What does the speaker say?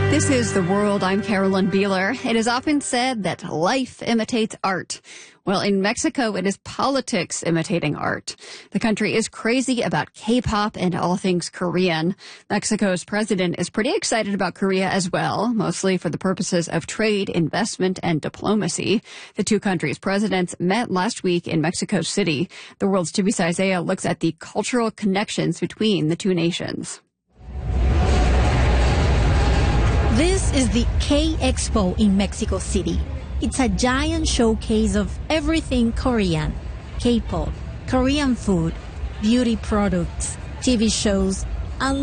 This is The World. I'm Carolyn Beeler. It is often said that life imitates art. Well, in Mexico, it is politics imitating art. The country is crazy about K-pop and all things Korean. Mexico's president is pretty excited about Korea as well, mostly for the purposes of trade, investment, and diplomacy. The two countries' presidents met last week in Mexico City. The World's Chibi Isaiah looks at the cultural connections between the two nations. This is the K-Expo in Mexico City. It's a giant showcase of everything Korean, K-pop, Korean food, beauty products, TV shows,